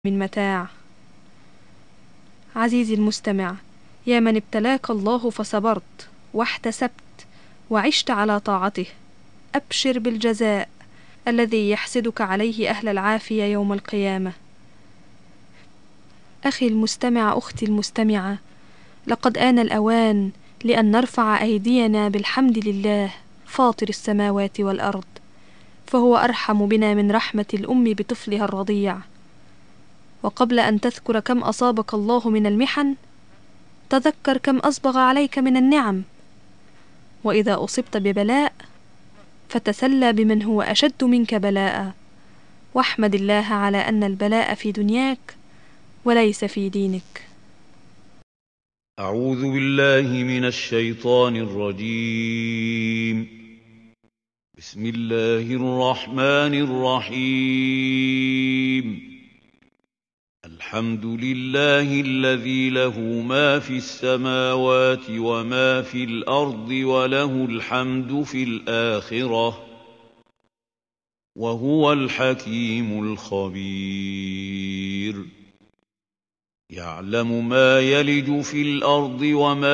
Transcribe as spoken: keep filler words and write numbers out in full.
من متاع. عزيزي المستمع، يا من ابتلاك الله فصبرت واحتسبت وعشت على طاعته، أبشر بالجزاء الذي يحسدك عليه أهل العافية يوم القيامة. أخي المستمع، أختي المستمعة، لقد آن الأوان لأن نرفع أيدينا بالحمد لله فاطر السماوات والأرض، فهو أرحم بنا من رحمة الأم بطفلها الرضيع. وقبل أن تذكر كم أصابك الله من المحن، تذكر كم أسبغ عليك من النعم. وإذا أصبت ببلاء فتسلى بمن هو أشد منك بلاء، واحمد الله على أن البلاء في دنياك وليس في دينك. أعوذ بالله من الشيطان الرجيم. بسم الله الرحمن الرحيم. الحمد لله الذي له ما في السماوات وما في الأرض وله الحمد في الآخرة وهو الحكيم الخبير. يعلم ما يلج في الأرض وما